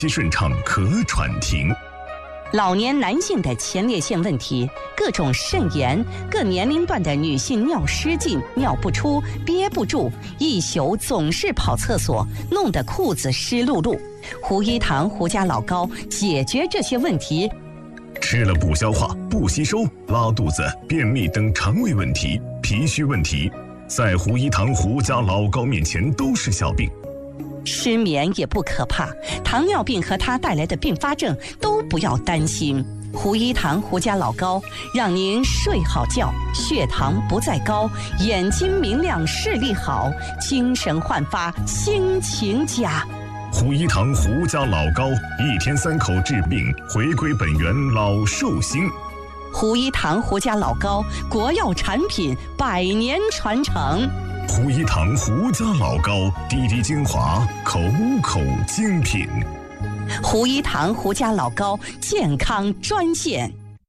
吸顺畅可喘停。 老年男性的前列腺问题，各种肾炎，各年龄段的女性尿失禁、尿不出、憋不住，一宿总是跑厕所，弄得裤子湿漉漉。胡一堂胡家老高解决这些问题。 吃了不消化、不吸收、拉肚子、便秘等肠胃问题、脾虚问题，在胡一堂胡家老高面前都是小病。 失眠也不可怕，糖尿病和它带来的并发症都不要担心。胡一堂胡家老高让您睡好觉，血糖不再高，眼睛明亮，视力好，精神焕发，心情佳。 胡一堂胡家老高，1天3口治病，回归本源老寿星。 胡一堂胡家老高国药产品100年传承。 胡一堂胡家老高，滴滴精华，口口精品。 胡一堂胡家老高健康专线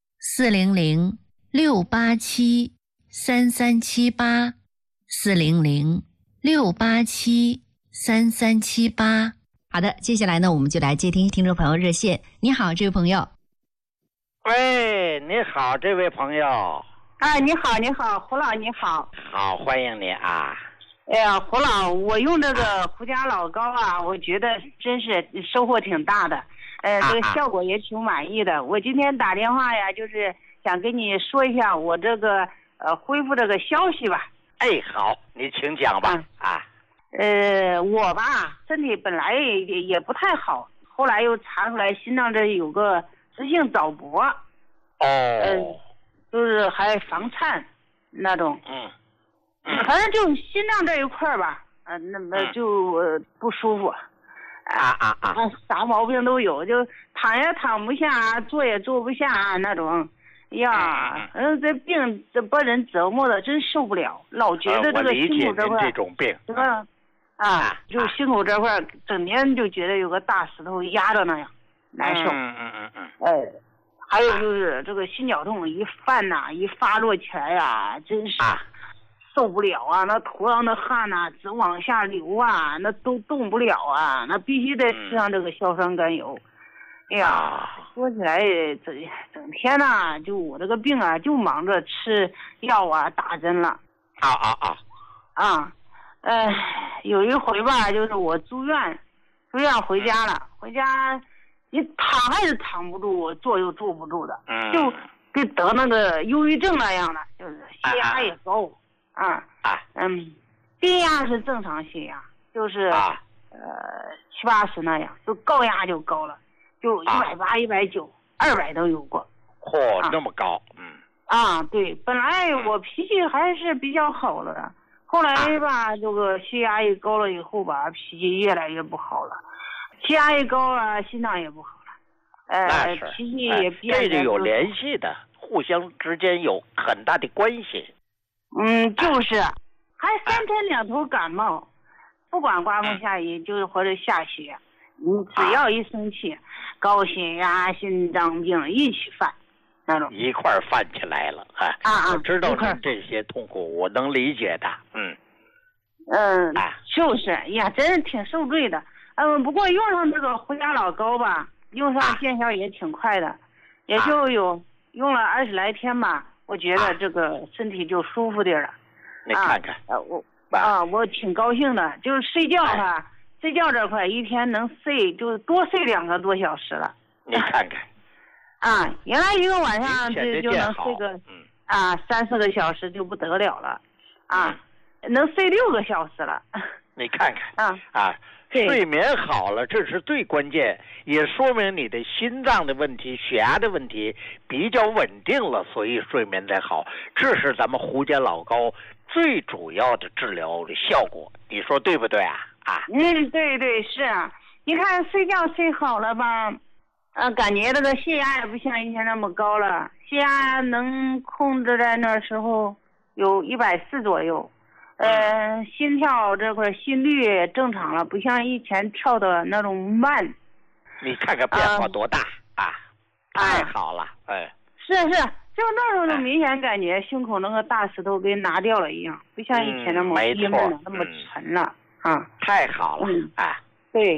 400-687-3378，400-687-3378。好的，接下来呢，我们就来接听众朋友热线。你好，这位朋友。 喂，你好，这位朋友。 你好，你好，胡老，你好。 好，欢迎你啊。 哎呀，胡老，我用这个胡家老高啊，我觉得真是收获挺大的，这个效果也挺满意的。我今天打电话呀，就是想跟你说一下我这个恢复这个消息吧。 哎，好，你请讲吧。 我吧身体本来也不太好，后来又查出来心脏这有个直性早搏。就是还房颤那种。反正就心脏这一块吧，那么就不舒服。啥毛病都有，就躺也躺不下，坐也坐不下那种。呀，这病这把人折磨的真受不了，老觉得这个心口这块这种病， 这个就心口这块整天就觉得有个大石头压着那样，难受。还有就是这个心绞痛一犯一发作起来呀，真是受不了啊！那头上的汗只往下流啊，那都动不了啊，那必须得吃上这个硝酸甘油。哎呀，说起来整天就我这个病就忙着吃药打针了。有一回吧，就是我住院回家了，回家你躺还是躺不住，坐又坐不住的，就跟得那个忧郁症那样的，就是血压也高。低压是正常血压，就是70-80那样，就高压就高了，就180、190、200都有过。 那么高。 对，本来我脾气还是比较好了的，后来吧，这个血压一高了以后吧，脾气越来越不好了，血压一高了，心脏也不好了，脾气也变得。 这就有联系的，互相之间有很大的关系。 就是还3天2头感冒，不管刮风下雨，就是或者下雪，你只要一生气，高血压、心脏病一起犯，那种一块犯起来了。我知道你这些痛苦，我能理解的。 就是呀，真是挺受罪的。不过用上这个胡家老高吧，用上见效也挺快的，也就有用了20来天吧。我觉得这个身体就舒服点了。 你看看， 我挺高兴的，就是睡觉睡觉这块一天能睡就多睡2个多小时了。 你看看， 原来一个晚上就能睡个3-4个小时就不得了了，能睡6个小时了。 你看看睡眠好了，这是最关键，也说明你的心脏的问题、血压的问题比较稳定了，所以睡眠才好。这是咱们胡家老高最主要的治疗的效果，你说对不对啊？ 对，是啊。你看睡觉睡好了吧，感觉这个血压也不像以前那么高了，血压能控制在那时候有140左右。心跳这块心率正常了，不像以前跳的那种慢。 你看看变化多大太好了。 是，就那时候就明显感觉胸口那个大石头给拿掉了一样，不像以前那么郁闷了，那么沉了。太好了。 对，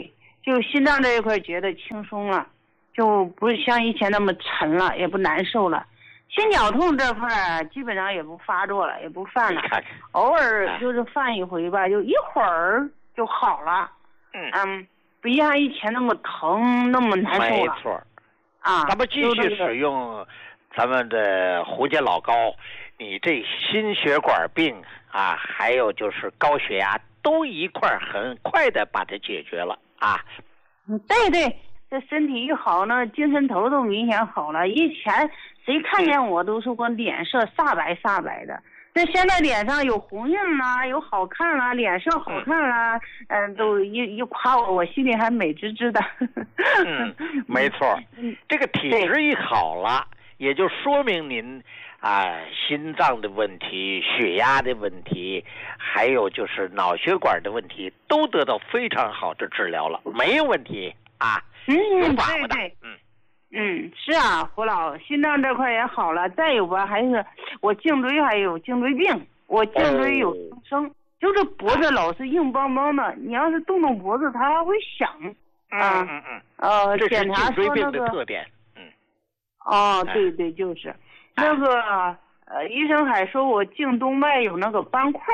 就心脏这一块觉得轻松了，就不像以前那么沉了，也不难受了。心绞痛这块基本上也不发作了，也不犯了，偶尔就是犯一回吧，就一会儿就好了。不像以前那么疼，那么难受了。 没错。咱们继续使用咱们的胡家老高，你这心血管病啊，还有就是高血压，都一块很快的把它解决了啊。 对，这身体一好呢，精神头都明显好了。以前谁看见我都说我脸色煞白的，这现在脸上有红印啦，有好看啦，脸色好看啦，都一夸我心里还美滋滋的。 没错，这个体质一好了，也就说明您心脏的问题、血压的问题，还有就是脑血管的问题，都得到非常好的治疗了，没有问题啊。有把握的。 是啊，胡老，心脏这块也好了，再有吧，还是我颈椎还有颈椎病，我颈椎有增生，就是脖子老是硬邦邦的，你要是动脖子，它还会响。 这是检查颈椎病说那个的特点。 对，就是那个医生还说我颈动脉有那个斑块。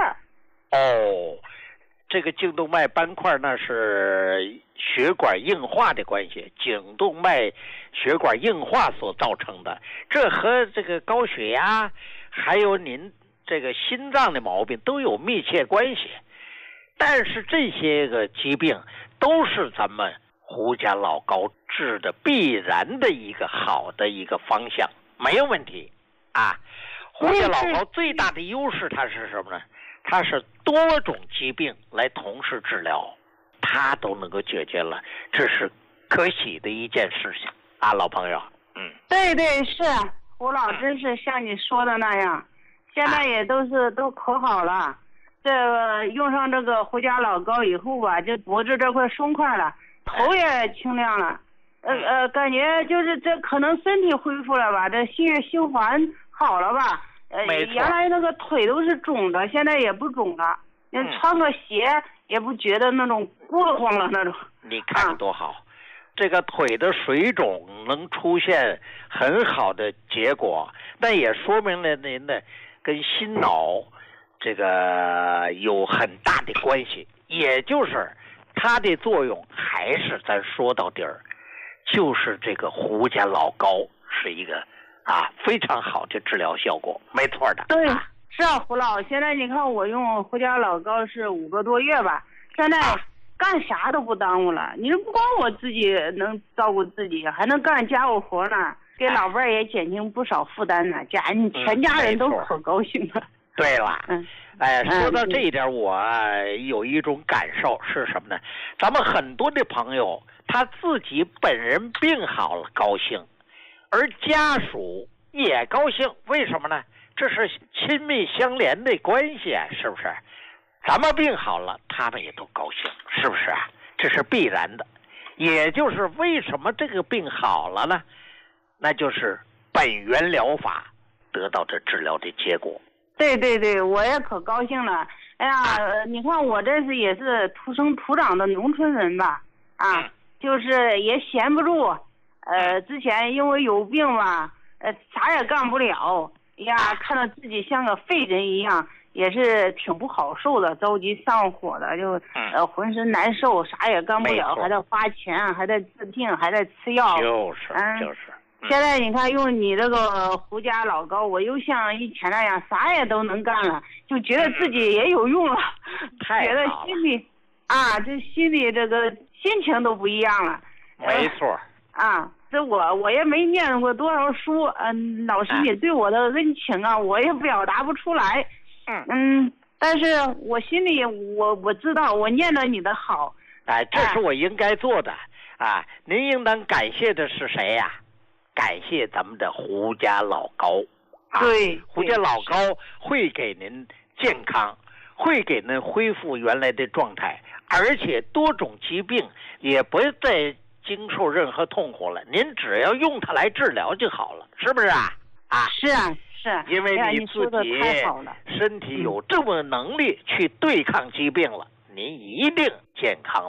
这个颈动脉斑块那是血管硬化的关系，颈动脉血管硬化所造成的，这和这个高血压还有您这个心脏的毛病都有密切关系。但是这些个疾病都是咱们胡家老高治的必然的一个好的一个方向，没有问题啊。胡家老高最大的优势它是什么呢？它是多种疾病来同时治疗，它都能够解决了，这是可喜的一件事情啊，老朋友。 对，是胡老，真是像你说的那样，现在也都可好了。这个用上这个胡家老高以后吧，这脖子这块松快了，头也清亮了。感觉就是这可能身体恢复了吧，这血液循环好了吧。原来那个腿都是肿的，现在也不肿了。穿个鞋也不觉得那种过慌了那种。 你看多好，这个腿的水肿能出现很好的结果，但也说明了您的跟心脑这个有很大的关系，也就是它的作用还是咱说到底儿，就是这个胡家老高是一个非常好的治疗效果，没错的。 对，是啊，胡老，现在你看我用胡家老高是5个多月吧，现在干啥都不耽误了。你说不光我自己能照顾自己，还能干家务活呢，给老伴儿也减轻不少负担呢，全家人都可高兴了。 对了，说到这一点，我有一种感受是什么呢？咱们很多的朋友他自己本人病好了高兴，而家属也高兴，为什么呢？这是亲密相连的关系啊，是不是？咱们病好了，他们也都高兴，是不是啊？这是必然的。也就是为什么这个病好了呢？那就是本源疗法得到这治疗的结果。 对，我也可高兴了。哎呀，你看我这是也是土生土长的农村人吧，就是也闲不住。之前因为有病嘛，啥也干不了。呀，看到自己像个废人一样，也是挺不好受的，着急上火的，就浑身难受，啥也干不了，还得花钱，还得治病，还得吃药。就是。现在你看用你这个胡家老高，我又像以前那样啥也都能干了，就觉得自己也有用了，觉得心里这心里这个心情都不一样了。 没错。 这我也没念过多少书，老师你对我的恩情我也表达不出来。但是我心里我知道我念着你的好。 这是我应该做的您应当感谢的是谁呀？感谢咱们的胡家老高。 对， 胡家老高会给您健康，会给您恢复原来的状态，而且多种疾病也不再经受任何痛苦了，您只要用它来治疗就好了，是不是啊？ 是。 因为你自己身体有这么能力去对抗疾病了，您一定健康了。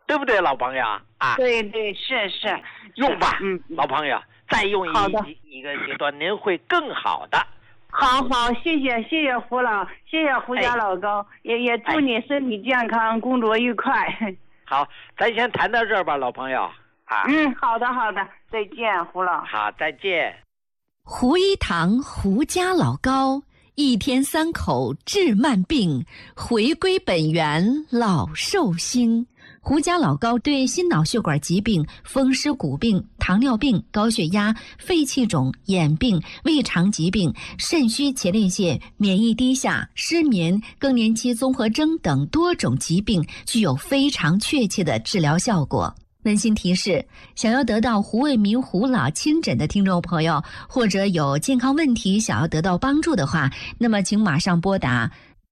对不对，老朋友啊？ 对，是， 用吧，老朋友，再用一个阶段，您会更好的。 好，谢谢胡老，谢谢胡家老高，也祝你身体健康，工作愉快。 好，咱先谈到这儿吧，老朋友啊。 好的，再见，胡老。 好，再见。 胡一堂胡家老高，一天3口治慢病，回归本源老寿星。胡家老高对心脑血管疾病、风湿骨病、糖尿病、高血压、肺气肿、眼病、胃肠疾病、肾虚前列腺、免疫低下、失眠、更年期综合征等多种疾病具有非常确切的治疗效果。温馨提示：想要得到胡卫民胡老亲诊的听众朋友，或者有健康问题想要得到帮助的话，那么请马上拨打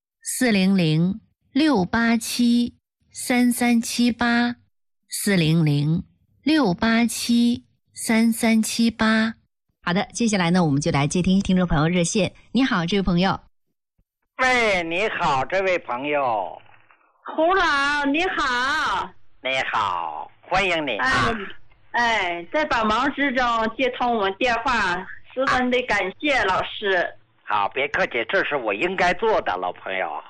400-687-3378 400-687-3378。好的，接下来呢，我们就来接听听众朋友热线。你好，这位朋友。 喂，你好，这位朋友。 胡老，你好。 你好，欢迎你。 在百忙之中接通我们电话，十分的感谢老师。 好，别客气，这是我应该做的，老朋友。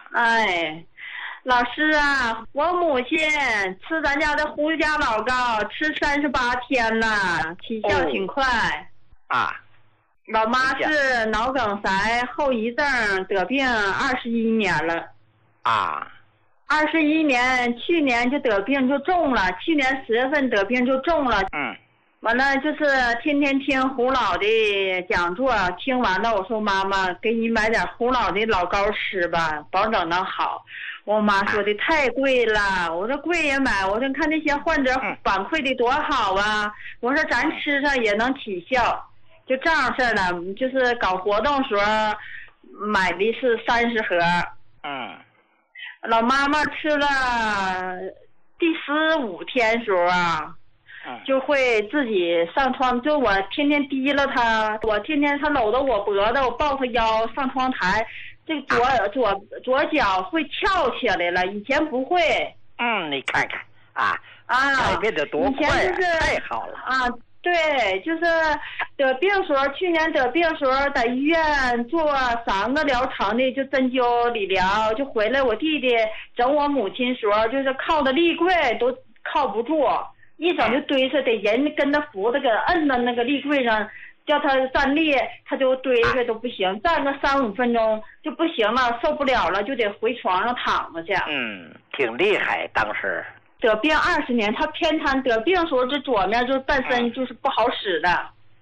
老师啊，我母亲吃咱家的胡家老高吃38天了，起效挺快。老妈是脑梗塞后遗症得病21年了。21年，去年就得病就重了，去年10月份得病就重了。完了就是天天听胡老的讲座，听完了我说妈妈给你买点胡老的老高吃吧，保证能好。我妈说的太贵了，我说贵也买，我说看那些患者反馈的多好啊，我说咱吃上也能起效，就这样式了。就是搞活动时候买的是30盒。老妈妈吃了第15天时候就会自己上床，就我天天提了他，我天天他搂着我脖子，我抱他腰上窗台，这左脚会翘起来了，以前不会。 你看看改变得多快，太好了。 对，就是得病时候，去年得病时候在医院做3个疗程的，就针灸理疗，就回来我弟弟整我母亲时候，就是靠的立柜都靠不住，一整就堆着，得人跟他扶着，给摁到那个立柜上，叫他站立，他就堆着都不行，站个3-5分钟就不行了，受不了了，就得回床上躺着去。 挺厉害，当时。 得病20年，他偏瘫，得病时候这左面就半身就是不好使的。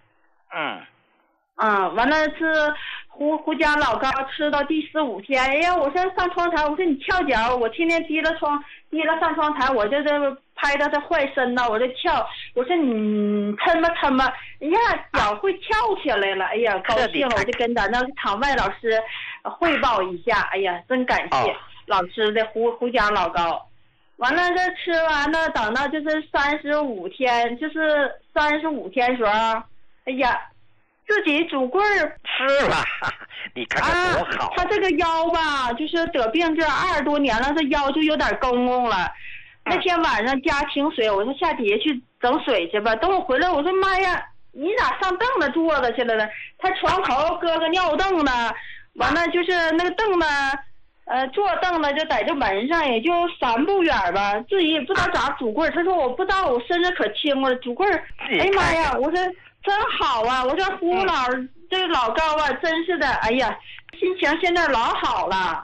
完了是胡家老高吃到第15天，哎呀，我说上窗台，我说你翘脚，我天天提了上窗台，我就这拍到他坏身呢，我就翘，我说你抻吧，哎呀，脚会翘起来了，哎呀，高兴了，我就跟咱那场外老师汇报一下，哎呀，真感谢老师的胡家老高。完了这吃完了，等到就是35天，就是35天时候，哎呀，自己拄棍儿吃了，你看看多好。 他这个腰吧，就是得病这20多年了，这腰就有点公了。那天晚上家停水，我说下底下去整水去吧。等我回来，我说妈呀，你咋上凳子坐着去了呢？他床头搁个尿凳子，完了就是那个凳子。坐凳子就在这门上，也就3步远吧，自己也不知道咋拄棍儿。他说我不知道，我身子可轻了，拄棍儿。哎呀妈呀！我说真好啊！我说胡老这个老高啊，真是的，哎呀，心情现在老好了。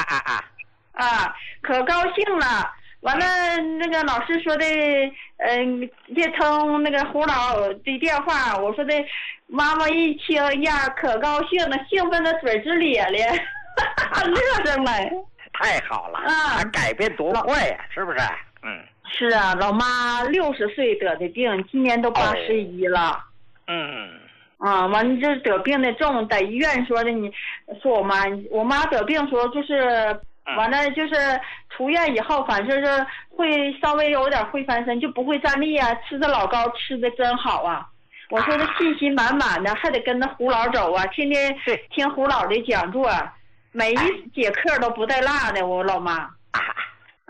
可高兴了。完了，那个老师说的，接通那个胡老的电话，我说的，妈妈一听呀，可高兴了，兴奋的嘴直咧咧。乐上来， 太好了改变多快呀，是不是？ 是啊，老妈60岁得的病，今年都81了。完了这得病的重，在医院说的，你说我妈得病时候就是完了，就是出院以后，反正是会稍微有点会翻身，就不会站立啊。吃的老高吃的真好啊！我说的信心满满的，还得跟着胡老走啊，天天听胡老的讲座。每一节课都不带落的，我老妈。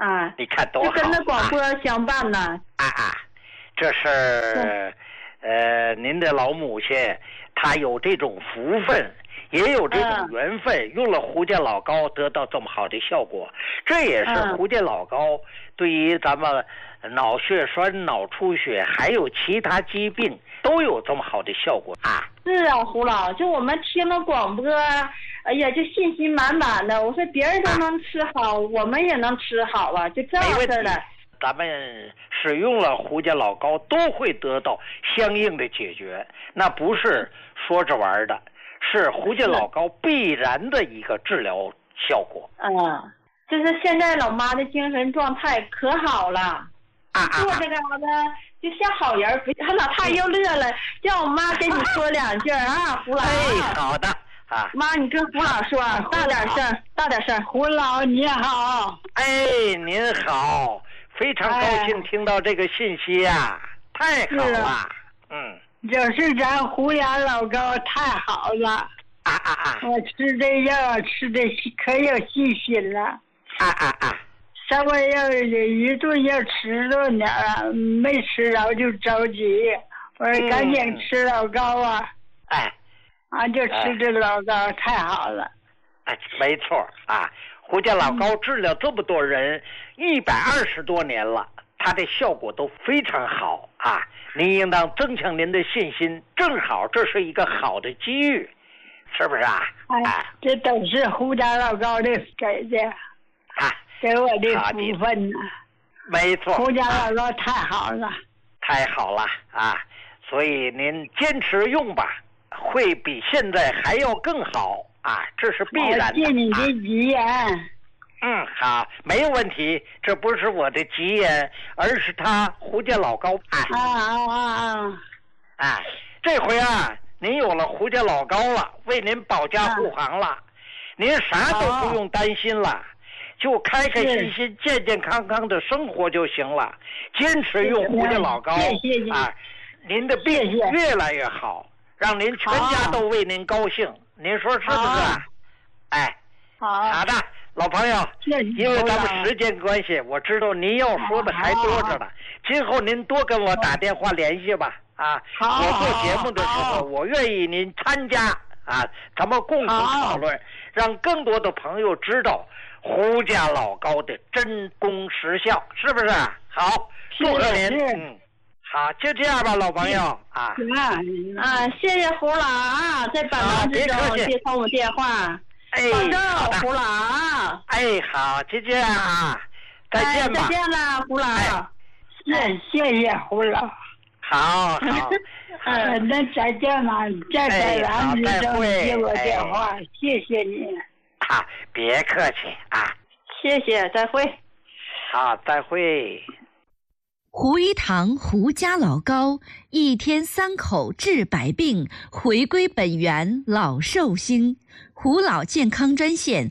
啊， 你看多好， 就跟那广播相伴呢。 这是您的老母亲，她有这种福分，也有这种缘分，用了胡家老膏得到这么好的效果。这也是胡家老膏对于咱们脑血栓、脑出血还有其他疾病都有这么好的效果啊。 是啊，胡老，就我们听了广播，哎呀，就信心满满的。我说别人都能吃好，我们也能吃好啊，就这样式的。 咱们使用了胡家老膏都会得到相应的解决，那不是说着玩的，是胡家老膏必然的一个治疗效果。 就是现在老妈的精神状态可好了，做这个呢就像好人。老太又乐了，叫我妈跟你说2句啊，胡老。 好的啊， 妈，你跟胡老说，大点声。胡老你好。 您好。非常高兴听到这个信息呀，太好了。 就是咱胡家老膏太好了。我吃这药吃的可有信心了。稍微要一顿要吃多点啊，没吃着就着急，我说赶紧吃老膏啊。就吃这老膏太好了。 没错啊。胡家老膏治疗这么多人120多年了，它的效果都非常好啊！您应当增强您的信心，正好这是一个好的机遇，是不是啊？ 这都是胡家老膏的给的，给我的福分呢。 没错， 胡家老膏太好了， 太好了啊！所以您坚持用吧，会比现在还要更好。这是必然的。 谢你的吉言。 好，没有问题。这不是我的吉言，而是他胡家老膏。这回您有了胡家老膏了，为您保驾护航了，您啥都不用担心了，就开开心心、健健康康的生活就行了。坚持用胡家老膏，您的病越来越好，让您全家都为您高兴。您说是不是？好的，老朋友，因为咱们时间关系，我知道您要说的还多着呢。今后您多跟我打电话联系吧。我做节目的时候，我愿意您参加咱们共同讨论，让更多的朋友知道胡家老膏的真功实效，是不是？好，祝贺您。好，就这样吧，老朋友谢谢胡老在百忙之中接通我电话。保重，胡老。 好，就这样再见吧。 再见了，胡老。谢谢胡老。 好。 那再见了，在百忙之中接我电话，谢谢你。 别客气谢谢，再会。 好，再会。 胡一堂胡家老膏，1天3口治百病，回归本源老寿星。胡老健康专线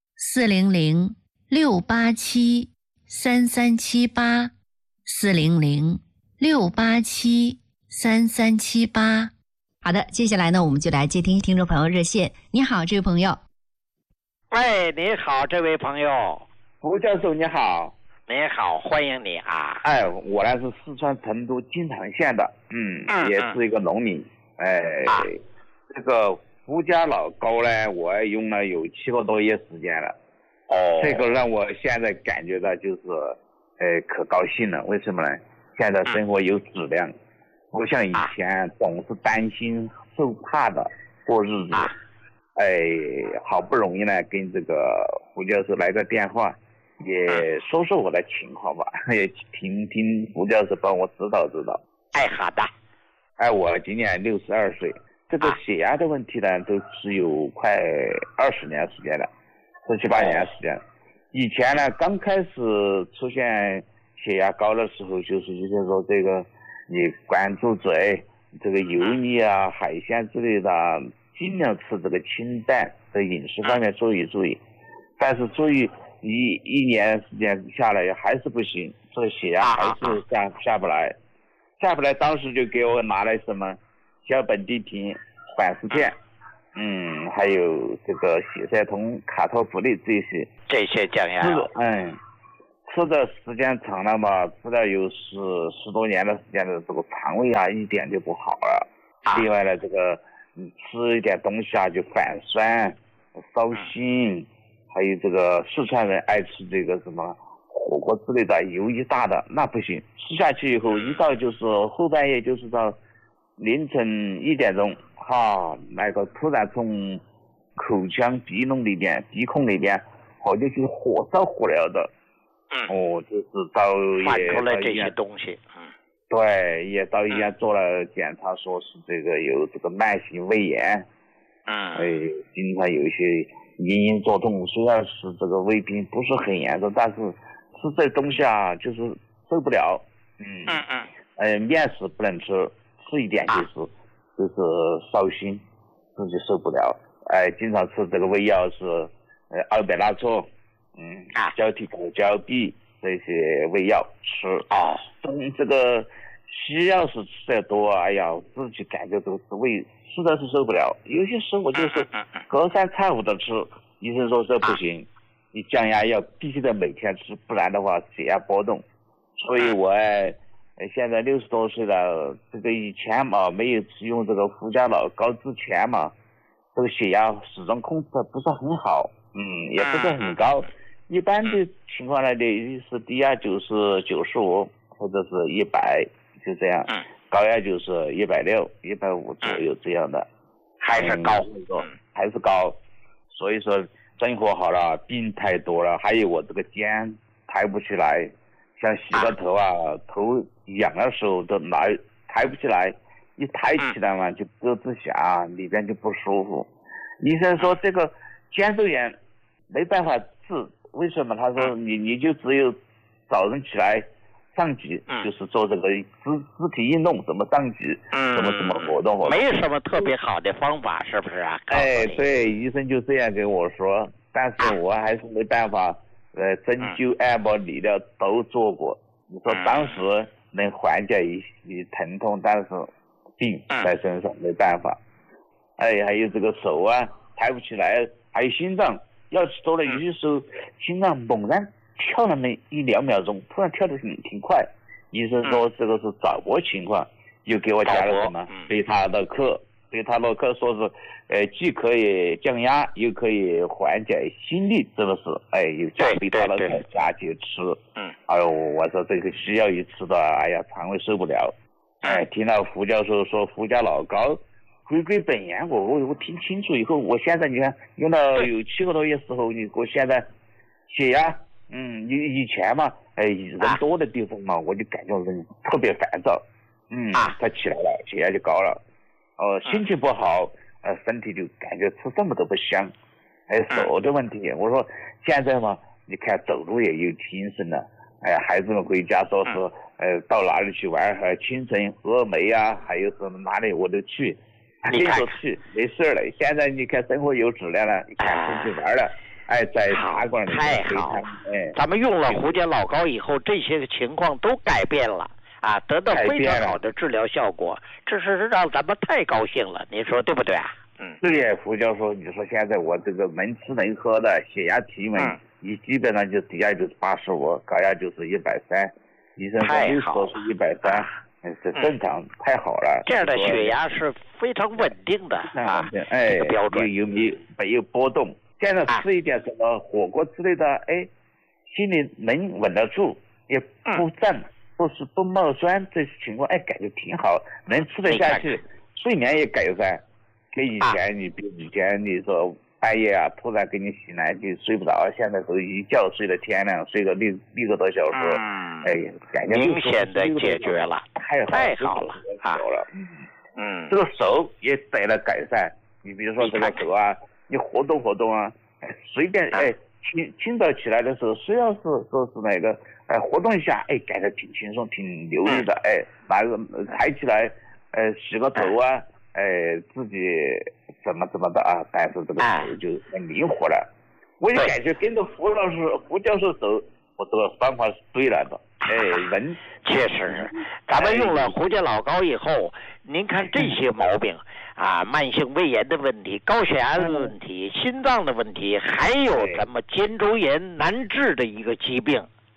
400-687-3378，400-687-3378。好的，接下来呢，我们就来接听听众朋友热线。你好，这位朋友。 喂，你好，这位朋友。 胡教授，你好。 您好，欢迎你我呢是四川成都金堂县的，也是一个农民。这个胡家老膏呢，我用了有7个多月时间了。这个让我现在感觉到就是可高兴了。为什么呢？现在生活有质量，不像以前总是担心受怕的过日子。好不容易呢跟这个胡教授来个电话，也说说我的情况吧，也听听胡教授帮我指导指导。 好的。 我今年62岁，这个血压的问题呢，都持有快20年时间了，17、18年时间。以前呢，刚开始出现血压高的时候，就是说这个你关注嘴，这个油腻海鲜之类的，尽量吃这个清淡的饮食方面注意。但是注意一年时间下来还是不行，这个血压还是下不来。当时就给我拿来什么小苯地平、缓释片，还有这个血塞酮、卡托普利这些降压。 吃的时间长了嘛，吃了有十多年的时间的这个肠胃啊，一点就不好了。另外呢，这个吃一点东西啊就反酸、烧心，还有这个四川人爱吃这个什么火锅之类的，油一大的那不行。吃下去以后，一到就是后半夜，就是到凌晨1点钟，那个突然从口腔鼻孔里边好像是火烧火燎的。就是到反出来这些东西。 对，也到医院做了检查，说是这个有这个慢性胃炎。经常有一些隐隐作痛，虽然是这个胃病不是很严重，但是吃这东西啊就是受不了。面食不能吃，吃一点就是烧心，自己受不了。经常吃这个胃药是200纳唑，胶体口胶匕这些胃药吃。这个西药是吃得多，哎呀，自己感觉都是胃实在是受不了。有些时候就是隔三差五的吃，医生说这不行，你降压药必须得每天吃，不然的话血压波动。所以我现在60多岁了，这个以前嘛没有使用这个福佳老高之前嘛，这个血压始终控制的不是很好，也不是很高。一般的情况呢，是低压就是95或者是100，就这样。高压就是160、150左右这样的， 还是高， 还是高。所以说生活好了，病太多了，还有我这个肩抬不起来，像洗个头头痒的时候都抬不起来，一抬起来嘛就咯吱响，里边就不舒服。医生说这个肩周炎没办法治，为什么？他说你就只有早上起来上级，就是做这个肢体运动，怎么上级，怎么活动， 没什么特别好的方法，是不是啊？ 对，医生就这样跟我说，但是我还是没办法，针灸、按摩、理疗都做过。你说当时能缓解一疼痛，但是病在身上没办法。还有这个手抬不起来，还有心脏，要是多了有些时候心脏猛然跳了那1-2秒钟，突然跳得挺快。医生说这个是早搏情况，又给我加了什么贝塔洛克，说是既可以降压，又可以缓解心率，这个是有加贝塔洛克加去吃。我说这个西药一吃的，肠胃受不了。听到胡教授说福佳老高回归本源，我听清楚以后，我现在你看用到有7个多月时候，我现在血压，以前嘛，人多的地方嘛，我就感觉人特别烦躁，他起来了，血压就高了，心情不好，身体就感觉吃什么都不香，手的问题，我说现在嘛，你看走路也有精神了，孩子们回家说是，到哪里去玩，清晨峨眉还有什么哪里我都去。你看去没事了，现在你看生活有质量了，你看出去玩了，在茶馆里太好了。咱们用了福佳老高以后，这些情况都改变了得到非常好的治疗效果，这是让咱们太高兴了，您说对不对啊？ 对呀，胡教授，你说现在我这个能吃能喝的血压体温，你基本上就低压就是85，高压就是130，医生说是130。是正常，太好了。 这样的血压是非常稳定的这个标准， 没有波动。现在吃一点什么火锅之类的，心里能稳得住，也不胀，不冒酸，这些情况感觉挺好，能吃得下去，睡眠也改善。跟以前以前你说半夜突然给你醒来就睡不着，现在都一觉睡到天亮，睡个6个多小时，感觉明显的解决了，太好了这个手也得了改善。你比如说这个手你活动活动随便清早起来的时候，虽然是说是那个活动一下，感觉挺轻松，挺流利的，拿个抬起来洗个头自己怎么的但是这个手就很灵活了。我也感觉跟着胡教授走，我这个方法是对了的。人确实，咱们用了福佳老高以后，您看这些毛病慢性胃炎的问题、高血压的问题、心脏的问题，还有咱们肩周炎难治的一个疾病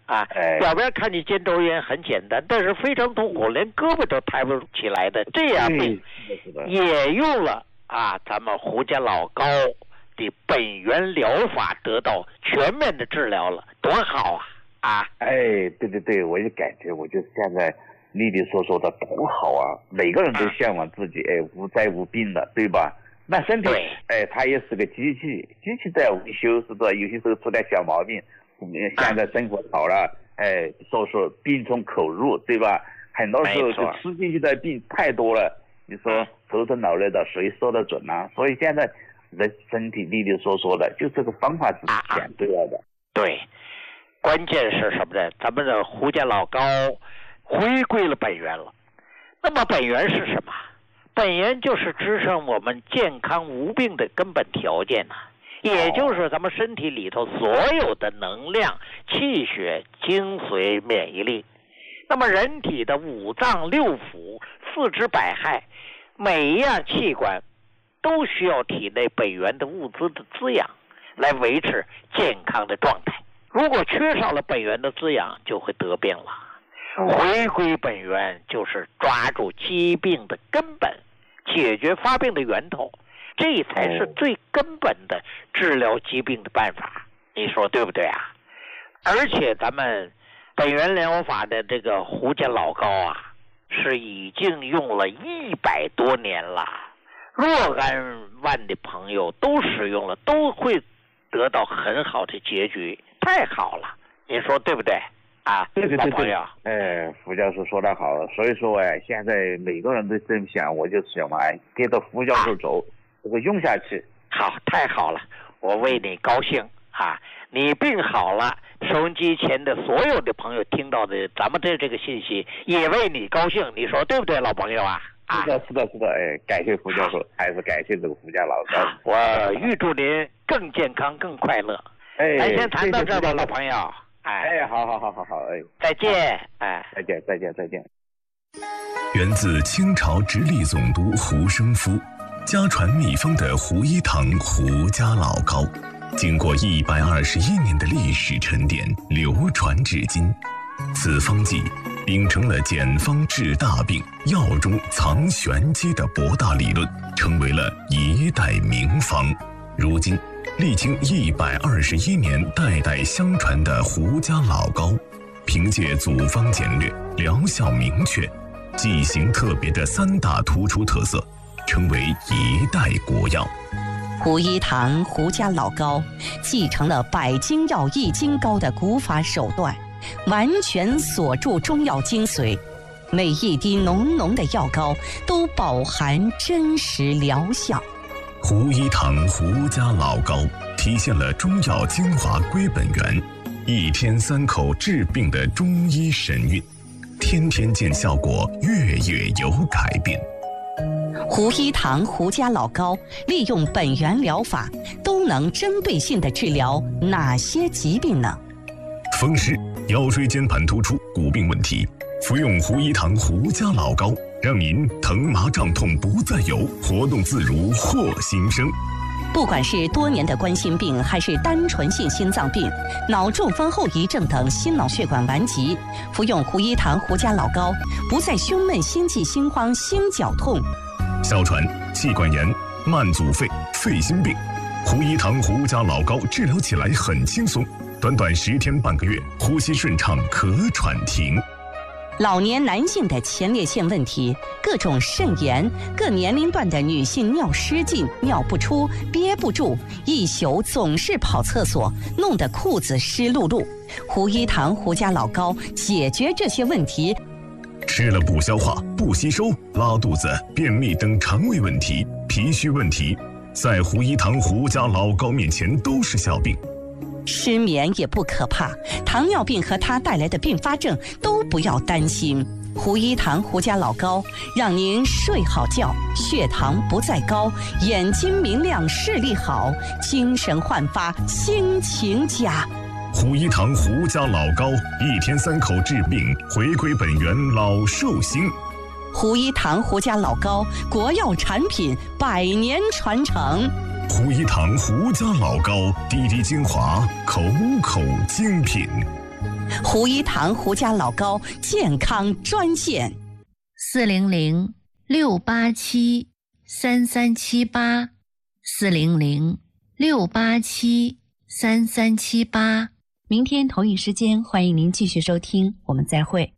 啊，表面看你肩周炎很简单，但是非常痛苦，连胳膊都抬不起来的这样病，也用了咱们胡家老高的本源疗法得到全面的治疗了，多好啊！ 对，我就感觉我就现在丽丽所说的多好啊！每个人都向往自己无灾无病的，对吧？那身体它也是个机器在维修，是不是？有些时候出点小毛病，现在生活好了，说病从口入，对吧？很多时候就吃进去的病太多了，你说头疼脑热的谁说得准呢？所以现在人身体丽丽所说的，就这个方法是选对了的。 对，关键是什么呢？咱们的胡家老高回归了本源了。那么本源是什么？本源就是支撑我们健康无病的根本条件也就是咱们身体里头所有的能量、气血、精髓、免疫力。那么人体的五脏六腑、四肢百骸，每一样器官都需要体内本源的物资的滋养，来维持健康的状态。如果缺少了本源的滋养，就会得病了。回归本源就是抓住疾病的根本，解决发病的源头，这才是最根本的治疗疾病的办法。你说对不对啊？而且咱们本源疗法的这个胡家老高是已经用了100多年了，若干万的朋友都使用了，都会得到很好的结局，太好了。你说对不对？对，老朋友， 胡教授说得好，所以说现在每个人都这么想，我就想跟着胡教授走，这个用下去。 好，太好了，我为你高兴你病好了，收音机前的所有的朋友听到的咱们这个信息，也为你高兴，你说对不对，老朋友是的，感谢胡教授，还是感谢这个胡家老高。 我预祝您更健康更快乐。咱先谈到这吧，老朋友。 好， 再见， 再见。 源自清朝直隶总督胡生夫，家传秘方的胡一堂胡家老高，经过121年的历史沉淀，流传至今。此方剂秉承了简方治大病、药中藏玄机的博大理论，成为了一代名方。如今历经121年代代相传的胡家老高，凭借组方简略、疗效明确、剂型特别的3大突出特色，成为一代国药。 胡一堂胡家老高继承了百金药一金膏的古法手段，完全锁住中药精髓，每一滴浓浓的药膏都饱含真实疗效。 胡一堂胡家老高体现了中药精华归本源，一天3口治病的中医神韵，天天见效果，月月有改变。 胡一堂胡家老高利用本源疗法，都能针对性地治疗哪些疾病呢？ 风湿、腰椎间盘突出、骨病问题，服用胡一堂胡家老高，让您疼麻胀痛不再有，活动自如获新生。 不管是多年的冠心病，还是单纯性心脏病、脑中风后遗症等心脑血管顽疾，服用胡一堂胡家老高，不再胸闷、心悸、心慌、心绞痛。 哮喘、气管炎、慢阻肺、肺心病，胡一堂胡家老高治疗起来很轻松，短短10天半个月，呼吸顺畅，咳喘停。 老年男性的前列腺问题，各种肾炎，各年龄段的女性尿失禁、尿不出、憋不住，一宿总是跑厕所，弄得裤子湿漉漉。胡一堂胡家老高解决这些问题。 吃了不消化、不吸收、拉肚子、便秘等肠胃问题、脾虚问题，在胡一堂胡家老高面前都是小病。 失眠也不可怕，糖尿病和它带来的并发症都不要担心。胡一堂胡家老高让您睡好觉，血糖不再高，眼睛明亮，视力好，精神焕发，心情佳。 胡一堂胡家老高，一天3口治病，回归本源，老寿星。 胡一堂胡家老高，国药产品，100年传承。 胡一堂胡家老高，滴滴精华，口口精品。 胡一堂胡家老高健康专线 400-687-3378，400-687-3378。 明天同一时间，欢迎您继续收听，我们再会。